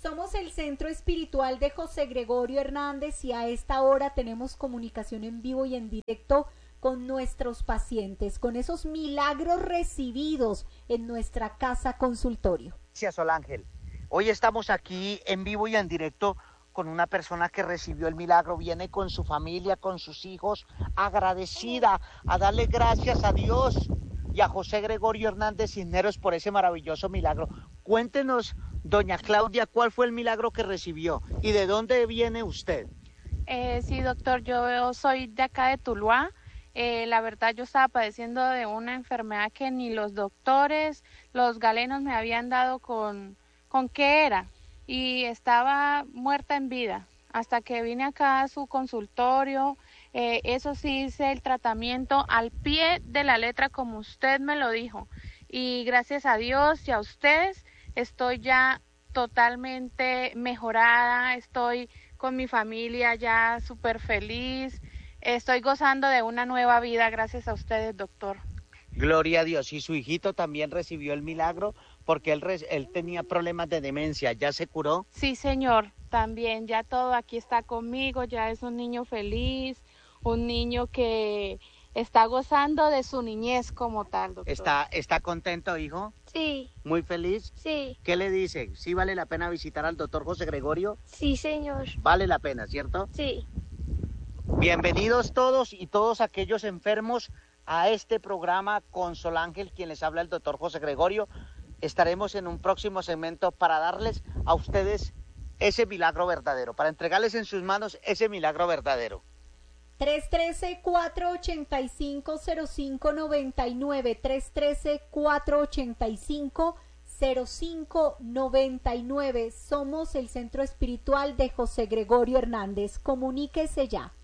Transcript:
Somos el Centro Espiritual de José Gregorio Hernández y a esta hora tenemos comunicación en vivo y en directo con nuestros pacientes, con esos milagros recibidos en nuestra casa consultorio. Gracias, Sol Ángel. Hoy estamos aquí en vivo y en directo con una persona que recibió el milagro, viene con su familia, con sus hijos, agradecida, a darle gracias a Dios y a José Gregorio Hernández Cisneros por ese maravilloso milagro. Cuéntenos, doña Claudia, ¿cuál fue el milagro que recibió y de dónde viene usted? Sí, doctor, yo soy de acá de Tuluá. La verdad, yo estaba padeciendo de una enfermedad que ni los doctores, los galenos me habían dado con qué era, y estaba muerta en vida. Hasta que vine acá a su consultorio, eso sí, hice el tratamiento al pie de la letra como usted me lo dijo. Y gracias a Dios y a ustedes estoy ya totalmente mejorada, estoy con mi familia ya súper feliz. Estoy gozando de una nueva vida gracias a ustedes, doctor. Gloria a Dios. Y su hijito también recibió el milagro porque él tenía problemas de demencia. ¿Ya se curó? Sí, señor. También ya todo aquí está conmigo. Ya es un niño feliz, un niño que está gozando de su niñez como tal, doctor. ¿Está contento, hijo? Sí. ¿Muy feliz? Sí. ¿Qué le dice? ¿Sí vale la pena visitar al doctor José Gregorio? Sí, señor. Vale la pena, ¿cierto? Sí. Bienvenidos todos y todos aquellos enfermos a este programa con Sol Ángel, quien les habla el doctor José Gregorio. Estaremos en un próximo segmento para darles a ustedes ese milagro verdadero, para entregarles en sus manos ese milagro verdadero. 313-485-0599, 313-485-0599. Somos el Centro Espiritual de José Gregorio Hernández. Comuníquese ya.